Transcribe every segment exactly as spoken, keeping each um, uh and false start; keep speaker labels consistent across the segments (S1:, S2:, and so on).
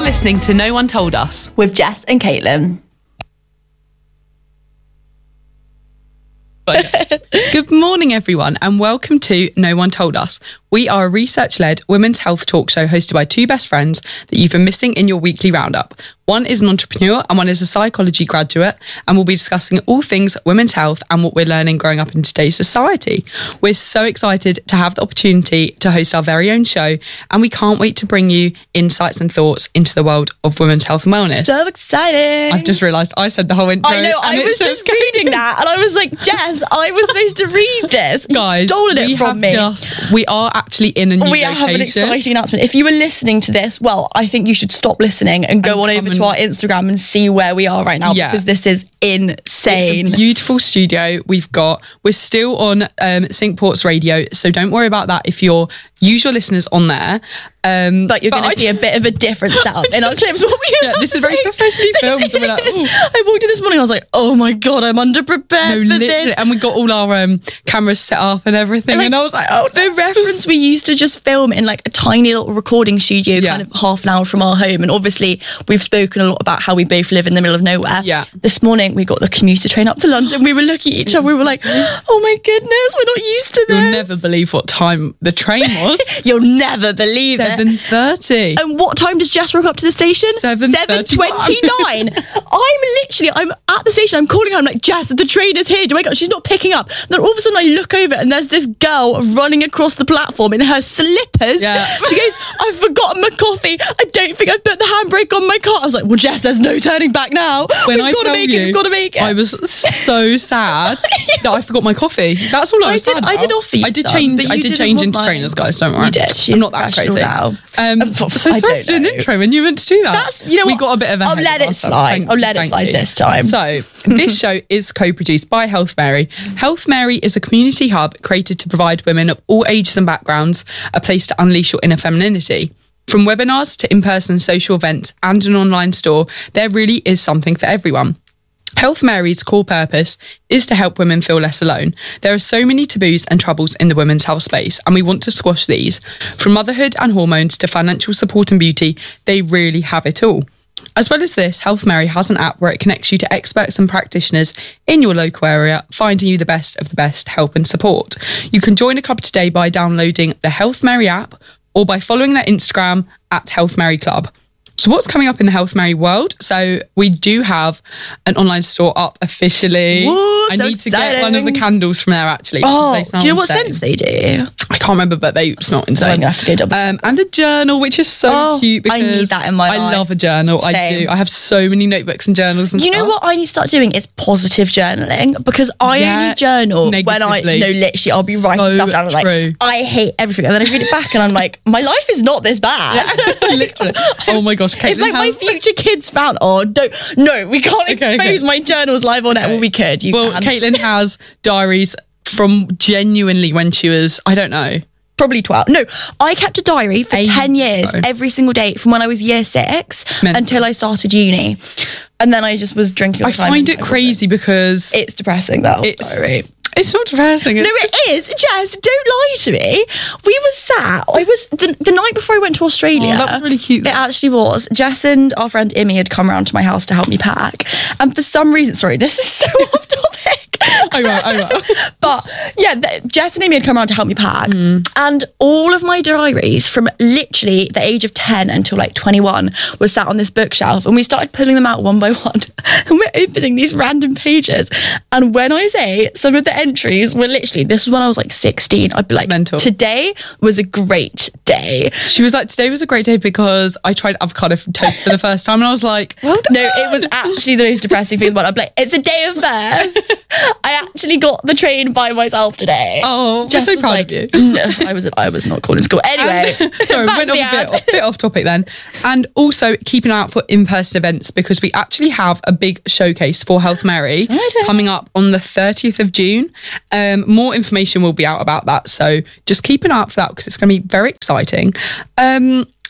S1: listening to No One Told Us
S2: with Jess and Caitlin.
S1: Good morning, everyone, and welcome to No One Told Us. We are a research-led women's health talk show hosted by two best friends that you've been missing in your weekly roundup. One is an entrepreneur and one is a psychology graduate, and we'll be discussing all things women's health and what we're learning growing up in today's society. We're so excited to have the opportunity to host our very own show, and we can't wait to bring you insights and thoughts into the world of women's health and wellness.
S2: So exciting.
S1: I've just realised I said the whole intro.
S2: I know, I was just reading that and I was like, Jess, I was supposed to read this.
S1: Guys,
S2: You've stolen it
S1: we
S2: from
S1: have
S2: me.
S1: Just, we are actually in a new
S2: we
S1: location.
S2: have an exciting announcement. If you were listening to this, well, I think you should stop listening and go
S1: And
S2: on over
S1: and,
S2: to our Instagram and see where we are right now,
S1: yeah.
S2: because this is insane.
S1: It's a beautiful studio we've got. We're still on um, Syncports Radio, so don't worry about that if you're usual listeners on there. Um,
S2: but you're going to see a bit of a different setup in our clips. What were you
S1: yeah, this is very professionally filmed.
S2: Is,
S1: And we're like, ooh.
S2: I walked in this morning, I was like, oh my God, I'm underprepared
S1: No,
S2: for
S1: literally,
S2: this.
S1: and we got all our um, cameras set up and everything,
S2: Like,
S1: and I was like, oh,
S2: the reference we used to just film in like a tiny little recording studio,
S1: Yeah.
S2: kind of half an hour from our home. And obviously we've spoken a lot about how we both live in the middle of nowhere.
S1: Yeah.
S2: This morning we got the commuter train up to London. We were looking at each other. We were like, oh my goodness, we're not used to this.
S1: You'll never believe what time the train was.
S2: You'll never believe it.
S1: seven thirty.
S2: And what time does Jess rock up to the station?
S1: seven
S2: twenty-nine. I'm literally, I'm at the station, I'm calling her, I'm like, Jess, the train is here. Do I go? She's not picking up. And then all of a sudden I look over and there's this girl running across the platform in her slippers.
S1: Yeah.
S2: She goes, I've forgotten my coffee. I don't think I've put the handbrake on my car. I was like, well, Jess, there's no turning back now.
S1: When
S2: We've
S1: I
S2: got to
S1: tell
S2: make
S1: you,
S2: it. We've got to make it.
S1: I was so sad that I forgot my coffee. That's all I
S2: I
S1: was
S2: did-
S1: sad
S2: I
S1: about.
S2: did offer you
S1: I did
S2: some,
S1: change.
S2: but
S1: I
S2: you
S1: did
S2: didn't
S1: change
S2: want
S1: into
S2: mine.
S1: trainers, guys. Don't worry.
S2: You did. She's
S1: I'm not that crazy.
S2: professional now.
S1: Um,
S2: Uh,
S1: so
S2: I
S1: sorry
S2: don't
S1: to do an
S2: know.
S1: intro when you meant to do that.
S2: That's, you know
S1: we
S2: what?
S1: got a bit of a
S2: I'll
S1: head
S2: let
S1: of
S2: it
S1: ourselves.
S2: slide.
S1: Thank
S2: I'll
S1: you,
S2: let it
S1: thank
S2: slide
S1: you.
S2: this time.
S1: So this show is co-produced by Health Mary. Health Mary is a community hub created to provide women of all ages and backgrounds a place to unleash your inner femininity. From webinars to in-person social events and an online store, there really is something for everyone. Health Mary's core purpose is to help women feel less alone. There are so many taboos and troubles in the women's health space, and we want to squash these. From motherhood and hormones to financial support and beauty, they really have it all. As well as this, Health Mary has an app where it connects you to experts and practitioners in your local area, finding you the best of the best help and support. You can join a club today by downloading the Health Mary app or by following their Instagram at Health Mary Club. So what's coming up in the Health Mary world? So we do have an online store up officially.
S2: Woo,
S1: I
S2: so
S1: need to get one of the
S2: exciting.
S1: candles from there actually.
S2: Oh,
S1: They smell
S2: do you know what
S1: insane.
S2: scents they do?
S1: I can't remember, but they smell insane.
S2: I'm gonna have to go double.
S1: Um, and a journal, which is so
S2: Oh,
S1: cute because
S2: I need that in my
S1: I
S2: life.
S1: love a journal. I
S2: Same.
S1: do. I have so many notebooks and journals and
S2: You know
S1: stuff.
S2: what I need to start doing is positive journaling, because I
S1: Yeah,
S2: only journal when I
S1: negatively.
S2: no literally I'll be writing
S1: So
S2: stuff down and I'm
S1: true.
S2: like, I hate everything, and then I read it back and I'm like, my life is not this bad.
S1: Literally. Oh my gosh, Caitlin
S2: If like my
S1: has-
S2: future kids found, oh don't, no, we can't
S1: Okay,
S2: expose
S1: okay.
S2: my journals live on it. Well, we could. You
S1: Well,
S2: can.
S1: Caitlin has diaries from genuinely when she was, I don't know.
S2: Probably twelve. No, I kept a diary for
S1: Ages
S2: ten years,
S1: ago.
S2: every single day from when I was year six
S1: Mental.
S2: until I started uni, and then I just was drinking. All
S1: I
S2: the time
S1: find
S2: and
S1: it crazy because
S2: It's depressing that whole
S1: it's,
S2: diary.
S1: it's not depressing. It's
S2: No, it is. Jess, don't lie to me. We were sat. I was the, the night before I went to Australia.
S1: Oh, that was really cute.
S2: It actually was. Jess and our friend Imi had come around to my house to help me pack, and for some reason, sorry, this is so off topic.
S1: I will, I will.
S2: But yeah, the, Jess and Amy had come around to help me pack,
S1: Mm.
S2: and all of my diaries from literally the age of ten until like twenty-one was sat on this bookshelf, and we started pulling them out one by one, and we're opening these random pages. And when I say some of the entries were literally, this was when I was like sixteen, I'd be like,
S1: Mental.
S2: today was a great day.
S1: She was like, today was a great day because I tried avocado toast for the first time and I was like, well done.
S2: No, it was actually the most depressing thing about it. I'm like, it's a day of firsts. I actually got the train by myself today.
S1: Oh, we're
S2: Jess
S1: so
S2: was
S1: proud
S2: like,
S1: of you.
S2: No, I was I was not calling school. Anyway,
S1: And- sorry,
S2: back
S1: went
S2: to
S1: off
S2: the
S1: a
S2: ad.
S1: bit, bit off topic then. And also keep an eye out for in-person events because we actually have a big showcase for Health Mary
S2: Exciting.
S1: coming up on the thirtieth of June. Um, more information will be out about that. So just keep an eye out for that because it's going to be very exciting. Um,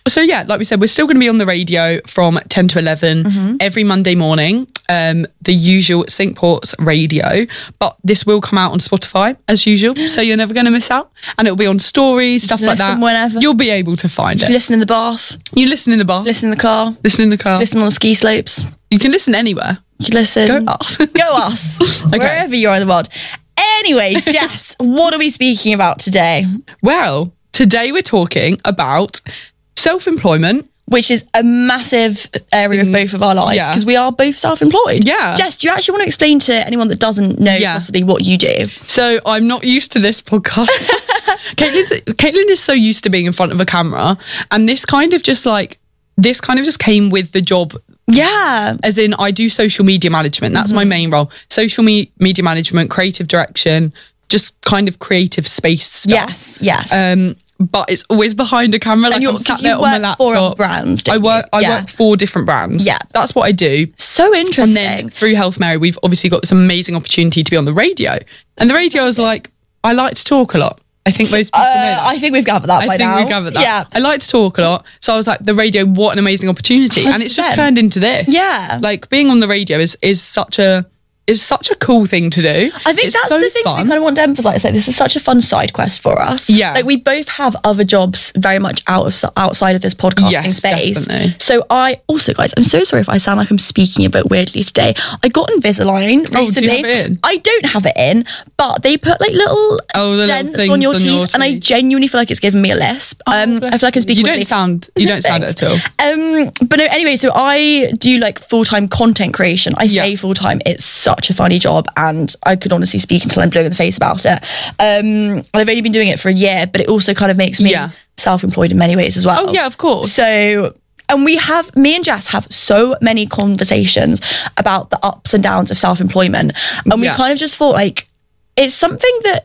S1: so yeah, like we said, we're still going to be on the radio from ten to eleven
S2: Mm-hmm.
S1: every Monday morning. Um, the usual Saint Port's radio, but this will come out on Spotify as usual, so you're never going to miss out. And it'll be on stories, stuff like
S2: Listen
S1: that.
S2: whenever.
S1: You'll be able to find it.
S2: Listen in the bath,
S1: You listen in the bar,
S2: listen in the car,
S1: listen in the car.
S2: listen on the ski slopes.
S1: You can listen anywhere.
S2: You can listen.
S1: Go us.
S2: Go us. Wherever you are in the world. Anyway, Jess, what are we speaking about today?
S1: Well, today we're talking about self-employment.
S2: Which is a massive area of both of our lives
S1: Yeah.
S2: because we are both self-employed.
S1: Yeah.
S2: Jess, do you actually want to explain to anyone that doesn't know
S1: Yeah.
S2: possibly what you do?
S1: So I'm not used to this podcast. Caitlin's, Caitlin is so used to being in front of a camera, and this kind of just like this kind of just came with the job.
S2: Yeah.
S1: As in, I do social media management. That's my main role. Social me- media management, creative direction, just kind of creative space stuff.
S2: Yes. Yes.
S1: Um, but it's always behind a camera. Like
S2: and you're,
S1: I'm sat
S2: 'cause
S1: there
S2: you
S1: on my
S2: work for
S1: laptop.
S2: other brands, don't
S1: I work.
S2: you?
S1: I
S2: Yeah.
S1: work for different brands.
S2: Yeah.
S1: That's what I do.
S2: So
S1: And
S2: interesting.
S1: then through Health Mary, we've obviously got this amazing opportunity to be on the radio. And the radio is like, I like to talk a lot. I think most people know
S2: uh,
S1: that.
S2: I think we've gathered that
S1: I
S2: by
S1: think
S2: now.
S1: we've gathered that.
S2: Yeah.
S1: I like to talk a lot. So I was like, the radio, what an amazing opportunity. And it's just
S2: one hundred percent.
S1: turned into this.
S2: Yeah.
S1: Like being on the radio is is such a is such a cool thing to do.
S2: I think
S1: It's
S2: that's
S1: so
S2: the thing
S1: fun.
S2: we kind of want to emphasize. Like, this is such a fun side quest for us.
S1: Yeah.
S2: like we both have other jobs very much out of outside of this podcasting
S1: Yes,
S2: space.
S1: definitely.
S2: So I also, guys, I'm so sorry if I sound like I'm speaking a bit weirdly today. I got Invisalign
S1: Oh, do you
S2: recently.
S1: have it in?
S2: I don't have it in, but they put like little
S1: Oh, the little
S2: dents
S1: things
S2: on your
S1: on
S2: teeth,
S1: your
S2: and I
S1: teeth.
S2: genuinely feel like it's giving me a lisp. um, I feel like I'm speaking.
S1: You don't
S2: weirdly.
S1: sound. You don't sound it at all.
S2: Um, but no, anyway, so I do like full-time content creation. I say
S1: Yeah.
S2: full-time, it's such a funny job, and I could honestly speak until I'm blue in the face about it. Um, and I've only been doing it for a year, but it also kind of makes me
S1: Yeah.
S2: self-employed in many ways as well.
S1: Oh yeah, of course.
S2: So, and we have, me and Jess have so many conversations about the ups and downs of self-employment. And we
S1: Yeah.
S2: kind of just thought like, it's something that,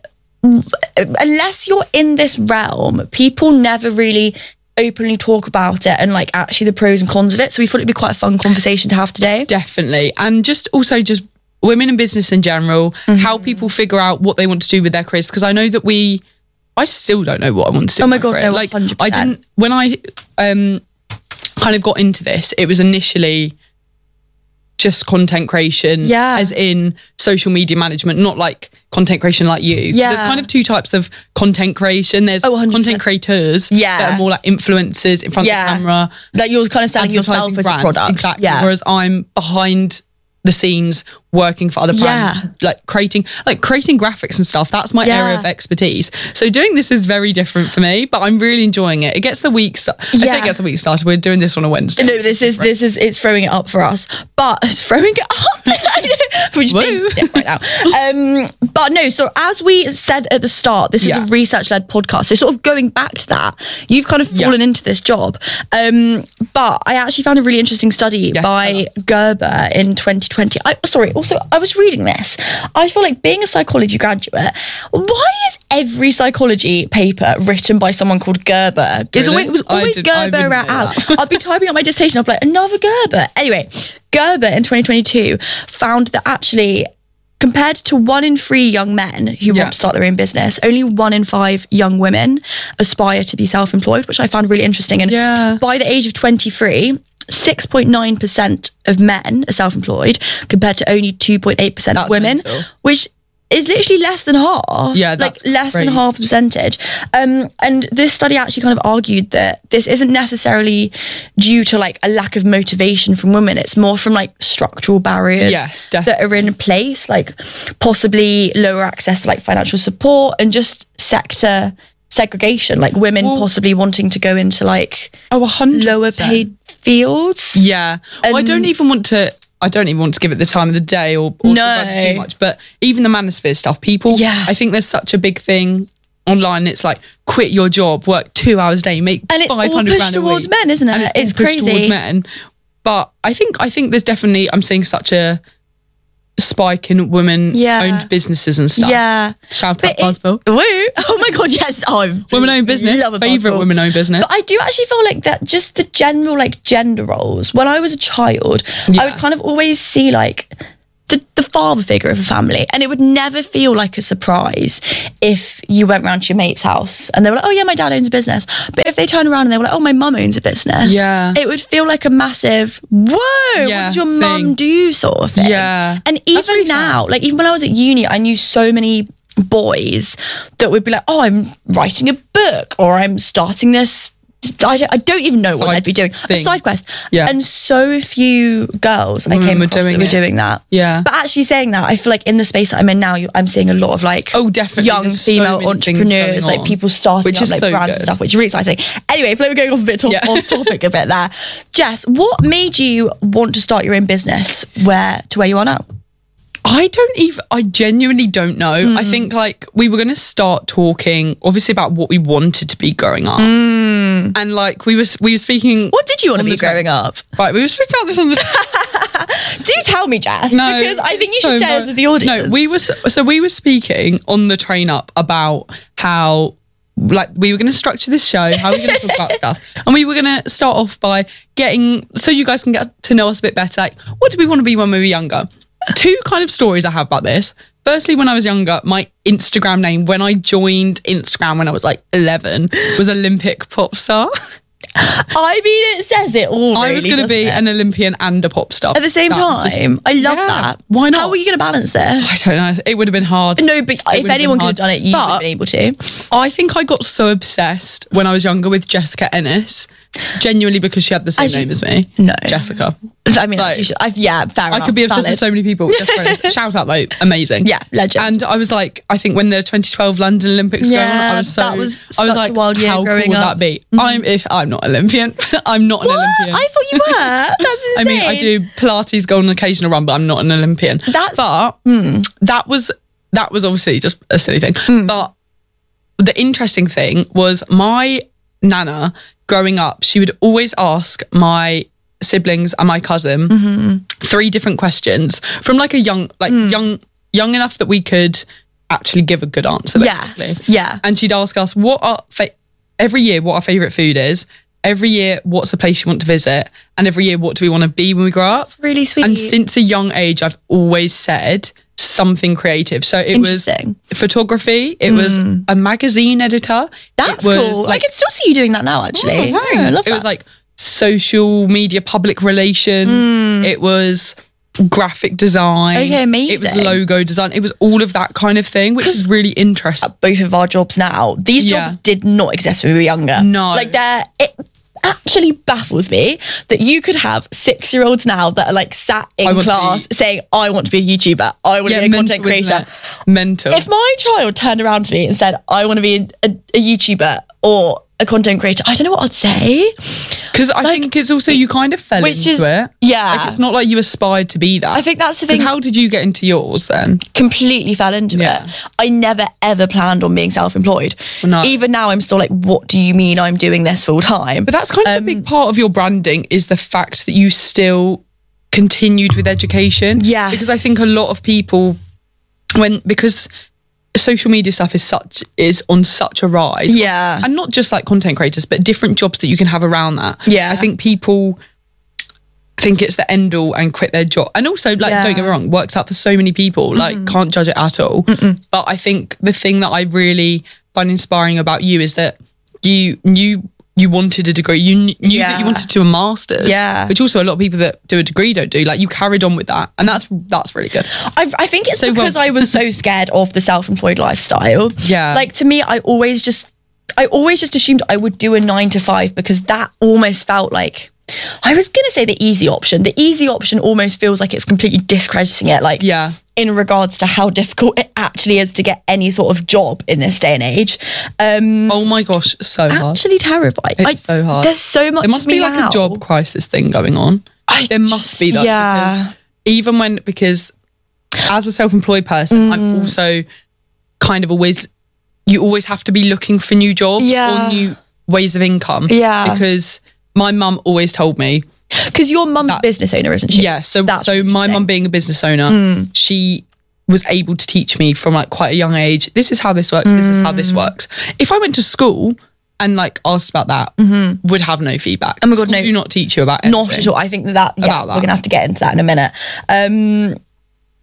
S2: unless you're in this realm, people never really openly talk about it and like actually the pros and cons of it. So we thought it'd be quite a fun conversation to have today.
S1: Definitely. And just also just women in business in general, how people figure out what they want to do with their careers. Because I know that we, I still don't know what I want to do.
S2: Oh my
S1: with
S2: God,
S1: career.
S2: no,
S1: Like
S2: one hundred
S1: I
S2: percent.
S1: didn't, when I um kind of got into this, it was initially just content creation,
S2: Yeah.
S1: as in social media management, not like content creation like you.
S2: Yeah.
S1: There's kind of two types of content creation. There's
S2: Oh, one hundred percent.
S1: content creators
S2: Yeah.
S1: that are more like influencers in front
S2: Yeah.
S1: of the camera.
S2: Like you're kind of selling yourself
S1: advertising
S2: as
S1: brands.
S2: a product.
S1: Exactly.
S2: Yeah.
S1: Whereas I'm behind the scenes working for other brands,
S2: Yeah.
S1: like creating like creating graphics and stuff. That's my
S2: Yeah.
S1: area of expertise. So doing this is very different for me, but I'm really enjoying it. It gets the week sta- I say
S2: Yeah.
S1: it gets the week started. We're doing this on a Wednesday.
S2: No, this is this is it's throwing it up for us, but it's throwing it up, which
S1: Woo.
S2: being stiff right now. Um, but no, so as we said at the start, this is
S1: Yeah.
S2: a research-led podcast. So sort of going back to that, you've kind of
S1: Yeah.
S2: fallen into this job. Um, but I actually found a really interesting study
S1: Yes,
S2: by
S1: tell us.
S2: Gerber in twenty twenty. I, sorry, also I was reading this. I feel like being a psychology graduate, why is every psychology paper written by someone called Gerber? It's
S1: Really?
S2: always, it was
S1: I
S2: always
S1: didn't- I
S2: Gerber
S1: wouldn't
S2: at
S1: know
S2: Al.
S1: that.
S2: I'd be typing up my dissertation. I'd be like, another Gerber. Anyway, Gerber in twenty twenty-two found that actually, compared to one in three young men who
S1: Yeah.
S2: want to start their own business, only one in five young women aspire to be self-employed, which I found really interesting. And
S1: Yeah.
S2: by the age of twenty-three, six point nine percent of men are self-employed compared to only two point eight percent of
S1: That's
S2: women,
S1: mental.
S2: which is literally less than half.
S1: Yeah,
S2: like
S1: that's
S2: less than
S1: crazy.
S2: half a percentage. Um, and this study actually kind of argued that this isn't necessarily due to like a lack of motivation from women. It's more from like structural barriers
S1: Yes,
S2: that
S1: definitely.
S2: are in place, like possibly lower access to like financial support and just sector segregation, like women
S1: Well-
S2: possibly wanting to go into like
S1: Oh, a hundred
S2: lower
S1: percent.
S2: paid fields.
S1: Yeah. Well, I
S2: And-
S1: don't even want to. I don't even want to give it the time of the day or, or
S2: No.
S1: talk about it too much. But even the manosphere stuff, people.
S2: Yeah.
S1: I think there's such a big thing online. It's like quit your job, work two hours a day, make
S2: And it's all
S1: five hundred
S2: pushed
S1: grand a
S2: towards
S1: week.
S2: men, isn't it?
S1: And it's,
S2: It's
S1: all pushed
S2: crazy.
S1: towards men. But I think I think there's definitely I'm seeing such a spike in women
S2: Yeah.
S1: owned businesses and stuff.
S2: Yeah.
S1: Shout
S2: But
S1: out
S2: it's-
S1: Buzzville.
S2: Woo. Oh my God, yes. Oh, I
S1: Women owned business.
S2: love a
S1: Favorite
S2: Buzzville.
S1: women owned business.
S2: But I do actually feel like that just the general like gender roles. When I was a child, I
S1: Yeah.
S2: would kind of always see like the, the father figure of a family, and it would never feel like a surprise if you went round to your mate's house and they were like, oh yeah, my dad owns a business. But if they turned around and they were like, oh, my mum owns a business,
S1: Yeah.
S2: it would feel like a massive, whoa, what
S1: Yeah,
S2: does your
S1: thing.
S2: mum do sort of thing.
S1: Yeah.
S2: And
S1: That's
S2: even
S1: really
S2: now,
S1: sad.
S2: like even when I was at uni, I knew so many boys that would be like, oh, I'm writing a book, or I'm starting this, I don't, I don't even know what
S1: Side
S2: they'd be doing.
S1: thing.
S2: A side quest.
S1: Yeah.
S2: And so few girls I
S1: Women
S2: came
S1: were
S2: across
S1: doing
S2: that were
S1: it.
S2: doing that.
S1: Yeah.
S2: But actually saying that, I feel like in the space that I'm in now, you, I'm seeing a lot of like
S1: Oh, definitely.
S2: young
S1: There's so
S2: female
S1: many things
S2: entrepreneurs,
S1: going
S2: like
S1: on,
S2: people starting
S1: which
S2: up
S1: is
S2: like
S1: so
S2: brands
S1: good.
S2: and stuff, which is really exciting. Anyway, I feel like we're going off a bit top,
S1: Yeah.
S2: off topic a bit there. Jess, what made you want to start your own business where to where you are now?
S1: I don't even, I genuinely don't know.
S2: Mm.
S1: I think like we were going to start talking obviously about what we wanted to be growing up.
S2: Mm.
S1: And like we were, we were speaking.
S2: What did you want to
S1: on
S2: be
S1: the train.
S2: growing up?
S1: Right, we were speaking about this on the
S2: Do tell me, Jess,
S1: No,
S2: because I think you
S1: so
S2: should share
S1: no-
S2: this with the audience.
S1: No, we were so, so we were speaking on the train up about how like we were going to structure this show, how we were going to talk about stuff, and we were going to start off by getting so you guys can get to know us a bit better. Like, what did we want to be when we were younger? Two kind of stories I have about this. Firstly, when I was younger, my Instagram name when I joined Instagram when I was like eleven was Olympic pop star.
S2: I mean, it says it all.
S1: I was
S2: really,
S1: going to be
S2: doesn't it?
S1: an Olympian and a pop star
S2: At the same
S1: That was just-
S2: time. I love
S1: Yeah,
S2: that.
S1: why not?
S2: How were you going to balance this?
S1: I don't know. It would have been hard.
S2: No, but
S1: It
S2: if
S1: would have
S2: anyone
S1: been
S2: could have
S1: hard.
S2: done it, you would
S1: But
S2: have been able to.
S1: I think I got so obsessed when I was younger with Jessica Ennis, genuinely because she had the same
S2: As you-
S1: name as me.
S2: No.
S1: Jessica.
S2: I mean,
S1: Like,
S2: you should, I've, yeah, fair
S1: I
S2: enough.
S1: could be obsessed
S2: valid.
S1: with so many people. Jessica Ennis. Shout out though, amazing.
S2: Yeah, legend.
S1: And I was like, I think when the twenty twelve London Olympics were going on,
S2: Yeah,
S1: I was so,
S2: that was
S1: I was
S2: such a
S1: like,
S2: wild year
S1: how
S2: growing
S1: cool would
S2: up.
S1: that be? I'm if I'm not Olympian, I'm not an
S2: What?
S1: Olympian.
S2: I thought you were. That's
S1: I
S2: insane.
S1: mean, I do Pilates, go on an occasional run, but I'm not an Olympian.
S2: That's-
S1: but that was that was obviously just a silly thing.
S2: Hmm.
S1: But the interesting thing was my nana growing up, she would always ask my siblings and my cousin
S2: Mm-hmm.
S1: three different questions from like a young, like
S2: Hmm.
S1: young, young enough that we could actually give a good answer.
S2: Yes,
S1: Basically.
S2: yeah.
S1: And she'd ask us what our fa- every year what our favorite food is. Every year, what's the place you want to visit? And every year, what do we want to be when we grow up?
S2: really sweet.
S1: And since a young age, I've always said something creative. So it was
S2: Interesting.
S1: photography. It was a magazine editor.
S2: That's
S1: it was
S2: cool. I
S1: Like,
S2: can still see you doing that now, actually.
S1: Oh,
S2: Yeah,
S1: thanks.
S2: I love
S1: it
S2: that.
S1: was like social media, public relations.
S2: Mm.
S1: It was graphic design.
S2: Okay, amazing.
S1: It was logo design. It was all of that kind of thing, which is really interesting.
S2: both of our jobs now. These jobs
S1: Yeah.
S2: did not exist when we were younger.
S1: No.
S2: Like they're it actually baffles me that you could have six year olds now that are like sat
S1: I
S2: in
S1: want to
S2: class
S1: be-
S2: saying, I want to be a YouTuber, I want to be a content
S1: mental, isn't
S2: creator.
S1: it? Mental.
S2: If my child turned around to me and said, I want to be a, a YouTuber or a content creator, I don't know what I'd say.
S1: Because I think it's also you kind of fell
S2: Which
S1: into
S2: is-
S1: it.
S2: yeah.
S1: Like it's not like you aspired to be that.
S2: I think that's the
S1: 'Cause
S2: thing.
S1: how did you get into yours then?
S2: Completely fell into
S1: Yeah.
S2: it. I never ever planned on being self-employed.
S1: No.
S2: Even now I'm still like, what do you mean I'm doing this full time?
S1: But that's kind of a
S2: Um,
S1: big part of your branding is the fact that you still continued with education.
S2: Yes.
S1: Because I think a lot of people, when because social media stuff is such is on such a rise.
S2: Yeah.
S1: And not just like content creators, but different jobs that you can have around that.
S2: Yeah.
S1: I think people think it's the end all and quit their job. And also, like,
S2: Yeah.
S1: don't get me wrong, works out for so many people. Like, can't judge it at all. But I think the thing that I really find inspiring about you is that you knew you wanted a degree. You kn- knew that
S2: Yeah.
S1: you wanted to do a master's.
S2: Yeah.
S1: Which also a lot of people that do a degree don't do. Like, you carried on with that. And that's that's really good.
S2: I, I think it's
S1: So,
S2: because
S1: well-
S2: I was so scared of the self-employed lifestyle.
S1: Yeah.
S2: Like to me, I always just, I always just assumed I would do a nine to five because that almost felt like, I was going to say the easy option. The easy option almost feels like it's completely discrediting it. Like
S1: Yeah.
S2: in regards to how difficult it actually is to get any sort of job in this day and age. Um,
S1: Oh my gosh, so hard.
S2: actually terrified.
S1: It's
S2: I-
S1: so hard.
S2: There's so much
S1: There must
S2: of me
S1: be like
S2: now.
S1: a job crisis thing going on.
S2: I
S1: there must be that.
S2: yeah.
S1: Because even when, because as a self-employed person,
S2: Mm.
S1: I'm also kind of always, you always have to be looking for new jobs
S2: Yeah.
S1: or new ways of income.
S2: Yeah.
S1: Because my mum always told me,
S2: Because your mum's a business owner, isn't she?
S1: yeah, so,
S2: That's
S1: so my
S2: interesting.
S1: mum being a business owner,
S2: Mm.
S1: she was able to teach me from like quite a young age, this is how this works, this is how this
S2: Mm.
S1: works. If I went to school and like asked about that, would have no feedback.
S2: Oh my God,
S1: School
S2: no.
S1: do not teach you about anything.
S2: Not at all. I think that, that yeah,
S1: About that.
S2: we're gonna have to get into that in a minute. Um,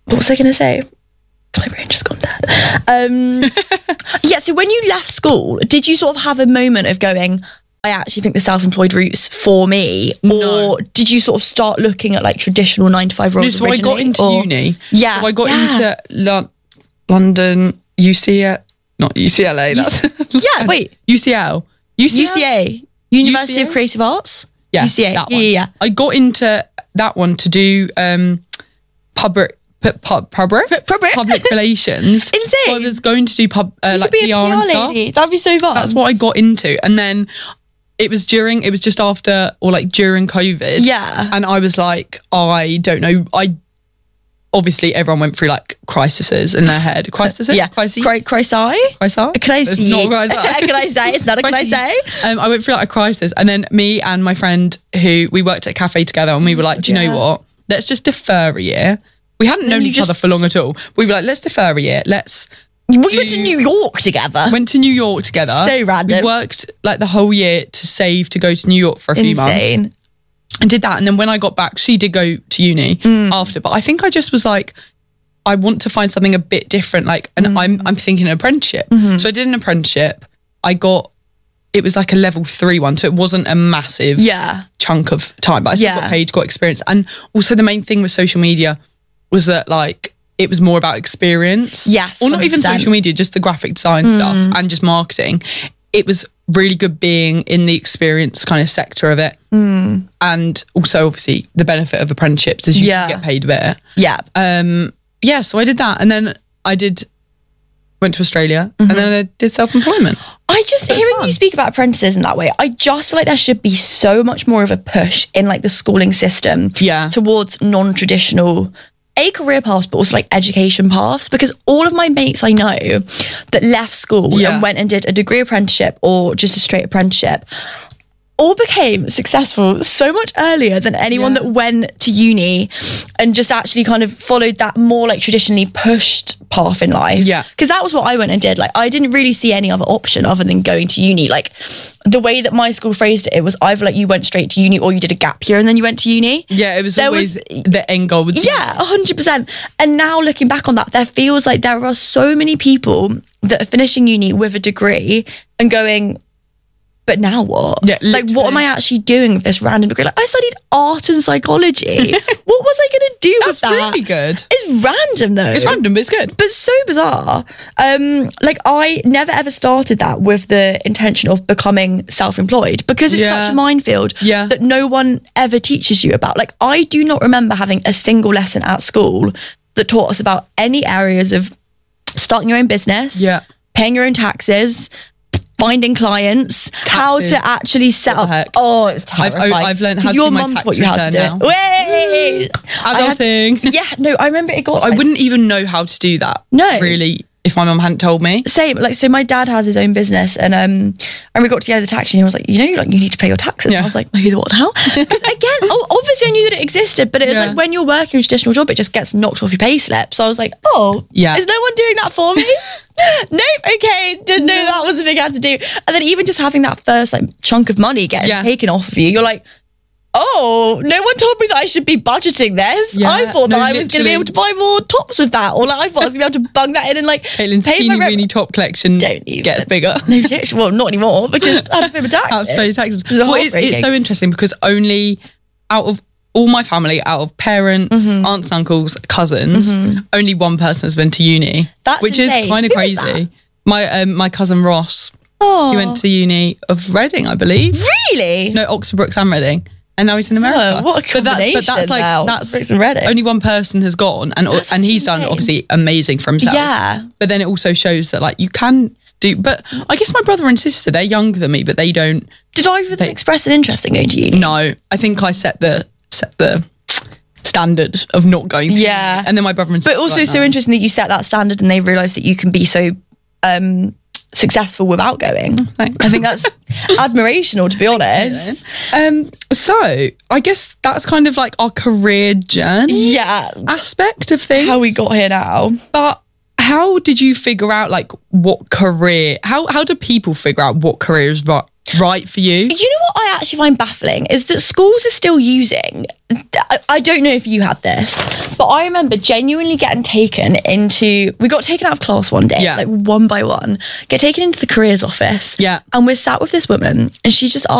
S2: what was I going to say? My brain just gone dead. Um, yeah, so when you left school, did you sort of have a moment of going, I actually think the self-employed route's for me? Or
S1: No.
S2: did you sort of start looking at like traditional nine to five
S1: No,
S2: roles
S1: so I got
S2: originally,
S1: into
S2: or-
S1: uni.
S2: Yeah.
S1: So I got
S2: yeah.
S1: into Lo- London, U C L, not U C L A. That's
S2: Yeah, wait.
S1: U C L. U C L?
S2: U C A, University
S1: U C A?
S2: of Creative Arts?
S1: Yeah,
S2: U C A.
S1: that
S2: Yeah,
S1: one.
S2: yeah, yeah.
S1: I got into that one to do um, public. pu- pu- Public,
S2: Public?
S1: public relations.
S2: Insane.
S1: So I was going to do pub, uh,
S2: You
S1: like
S2: could be
S1: P R
S2: a
S1: and
S2: P R
S1: stuff.
S2: lady. That'd be so fun.
S1: That's what I got into, and then it was during. It was just after or like during COVID.
S2: Yeah.
S1: and I was like, I don't know. I obviously everyone went through like crises in their head. Crises,
S2: Yeah.
S1: crises,
S2: Cri- Crisai?
S1: crisis.
S2: Can I
S1: It's
S2: see?
S1: not a crisis.
S2: Can I say? It's not a can I
S1: Crises.
S2: say?
S1: Um, I went through like a crisis, and then me and my friend who we worked at a cafe together, and we were like, do you
S2: Yeah.
S1: know what? Let's just defer a year. We hadn't known
S2: you
S1: each
S2: just-
S1: other for long at all. We were like, let's defer a year. Let's
S2: We went to New York together.
S1: went to New York together.
S2: So random.
S1: We worked like the whole year to save to go to New York for a few months.
S2: Insane.
S1: And did that. And then when I got back, she did go to uni
S2: Mm.
S1: after. But I think I just was like, I want to find something a bit different. Like, and
S2: Mm.
S1: I'm I'm thinking an apprenticeship.
S2: Mm-hmm.
S1: So I did an apprenticeship. I got, it was like a level three one. So it wasn't a massive
S2: Yeah.
S1: chunk of time, but I still
S2: Yeah.
S1: got paid, got experience. And also the main thing with social media was that like, it was more about experience.
S2: Yes,
S1: Or not even
S2: one hundred percent.
S1: social media, just the graphic design stuff and just marketing. It was really good being in the experience kind of sector of it. And also obviously the benefit of apprenticeships is you
S2: Yeah.
S1: can get paid a bit.
S2: Yeah.
S1: Um, yeah, so I did that. And then I did, went to Australia and then I did self-employment.
S2: I just
S1: was
S2: hearing
S1: fun.
S2: you speak about apprentices in that way, I just feel like there should be so much more of a push in like the schooling system
S1: Yeah.
S2: towards non-traditional a career paths, but also like education paths, because all of my mates I know that left school
S1: Yeah.
S2: and went and did a degree apprenticeship or just a straight apprenticeship all became successful so much earlier than anyone
S1: Yeah.
S2: that went to uni and just actually kind of followed that more like traditionally pushed path in life.
S1: Yeah.
S2: Because that was what I went and did. Like, I didn't really see any other option other than going to uni. Like, the way that my school phrased it, it was either like you went straight to uni or you did a gap year and then you went to uni.
S1: Yeah, it was
S2: There
S1: always
S2: was-
S1: the end goal. Was
S2: Yeah, one hundred percent. And now looking back on that, there feels like there are so many people that are finishing uni with a degree and going, but now what?
S1: Yeah,
S2: like, what am I actually doing with this random degree? Like, I studied art and psychology. What was I going to do
S1: That's
S2: with that?
S1: really good.
S2: It's random though.
S1: It's random, but it's good.
S2: But so bizarre. Um, like, I never ever started that with the intention of becoming self-employed because it's
S1: Yeah.
S2: such a minefield
S1: Yeah.
S2: that no one ever teaches you about. Like, I do not remember having a single lesson at school that taught us about any areas of starting your own business,
S1: Yeah.
S2: paying your own taxes, finding clients, how
S1: Taxes.
S2: to actually set
S1: What the
S2: up.
S1: heck?
S2: Oh, it's
S1: I've-
S2: terrifying.
S1: I've learned how
S2: 'Cause
S1: to
S2: your
S1: do my
S2: mum
S1: tax
S2: taught you how to do
S1: return
S2: it. Way! I had-
S1: Adulting.
S2: Yeah, no, I remember it got.
S1: I
S2: like-
S1: wouldn't even know how to do that.
S2: No.
S1: Really, if my mum hadn't told me.
S2: Same, like, so my dad has his own business, and um, and we got together the tax, and he was like, you know, like you need to pay your taxes. And
S1: Yeah.
S2: I was like, who, what now? Because again, oh, obviously I knew that it existed, but it was
S1: Yeah.
S2: like when you're working a traditional job, it just gets knocked off your pay slip. So I was like, oh,
S1: Yeah.
S2: is no one doing that for me? Nope. Okay, didn't know that was a thing I had to do. And then even just having that first like chunk of money getting
S1: Yeah.
S2: taken off of you, you're like, oh, no one told me that I should be budgeting this.
S1: Yeah.
S2: I thought
S1: No,
S2: that I was going to be
S1: literally.
S2: able to buy more tops with that, or like I thought I was going to be able to bung that in and like
S1: Caitlin's
S2: pay
S1: teeny
S2: my rent.
S1: weeny top collection
S2: Don't even.
S1: gets bigger.
S2: No, literally, well, not anymore because I have to pay my taxes.
S1: Have to pay taxes.
S2: It's
S1: Well, it's, it's
S2: heartbreaking.
S1: so interesting because only out of all my family, out of parents,
S2: Mm-hmm.
S1: aunts, uncles, cousins, only one person has been to uni,
S2: That's
S1: which
S2: insane.
S1: is kind of
S2: Who is
S1: crazy.
S2: that?
S1: My um, my cousin Ross,
S2: Oh,
S1: he went to uni of Reading, I believe.
S2: really?
S1: No, Oxford Brookes and Reading. And now he's in America.
S2: Oh, what a
S1: But that-
S2: combination!
S1: But that's, like
S2: now.
S1: that's
S2: Brooks and Reading.
S1: only one person has gone, and
S2: That's
S1: and he's
S2: actually
S1: done
S2: insane.
S1: obviously amazing for himself.
S2: Yeah.
S1: But then it also shows that like you can do. But I guess my brother and sister, they're younger than me, but they don't.
S2: Did either of them express an interest in going to uni?
S1: No, I think I set the set the standard of not going to
S2: Yeah.
S1: uni. And then my brother and sister
S2: But also
S1: like,
S2: so
S1: no.
S2: interesting that you set that standard and they realised that you can be so um, successful without going.
S1: Thanks.
S2: I think that's admirational, to be honest.
S1: Um, so I guess that's kind of like our career journey
S2: Yeah.
S1: aspect of things.
S2: How we got here now.
S1: But how did you figure out like what career? How how do people figure out what career is right right for you.
S2: You know what I actually find baffling is that schools are still using, I, I don't know if you had this, but I remember genuinely getting taken into, we got taken out of class one day,
S1: Yeah.
S2: like one by one, get taken into the careers office.
S1: Yeah.
S2: And we're sat with this woman and she just